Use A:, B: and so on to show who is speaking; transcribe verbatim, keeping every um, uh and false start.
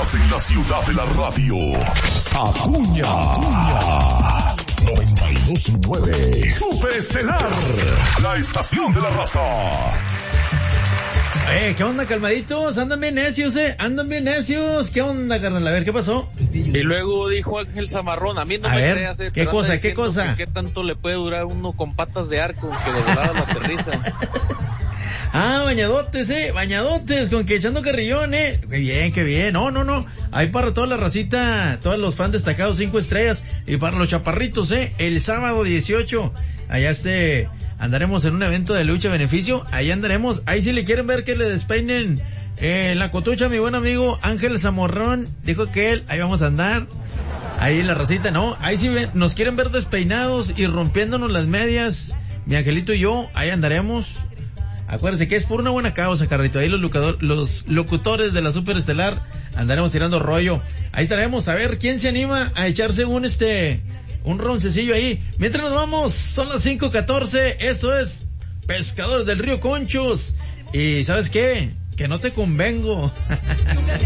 A: Estás en la ciudad de la radio. Acuña. Acuña. noventa y dos punto nueve. Super Estelar. La estación de la raza.
B: Eh, ¿qué onda, calmaditos? Andan bien necios, eh. Andan bien necios. ¿Qué onda, carnal? A ver, ¿qué pasó?
C: Y luego dijo Ángel Zamarrón, a mí no
B: a
C: me
B: ver,
C: creas, eh.
B: ¿qué cosa, qué cosa?
C: ¿Qué tanto le puede durar uno con patas de arco que de volada lo aterriza?
B: Ah, bañadotes, eh, bañadotes, con que echando carrillón, eh. Qué bien, qué bien. No, no, no. Ahí para toda la racita, todos los fans destacados, cinco estrellas. Y para los chaparritos, eh. El sábado dieciocho, allá este, andaremos en un evento de lucha beneficio. Ahí andaremos. Ahí si le quieren ver que le despeinen eh, la cotucha, mi buen amigo Ángel Zamorrón. Dijo que él, ahí vamos a andar. Ahí la racita, no. Ahí si ven, nos quieren ver despeinados y rompiéndonos las medias. Mi Angelito y yo, ahí andaremos. Acuérdense que es por una buena causa, carrito. Ahí los, lucador, los locutores de la Super Estelar andaremos tirando rollo. Ahí estaremos a ver quién se anima a echarse un este un roncecillo ahí. Mientras nos vamos, son las cinco catorce. Esto es Pescadores del Río Conchos. Y ¿sabes qué? Que no te convengo.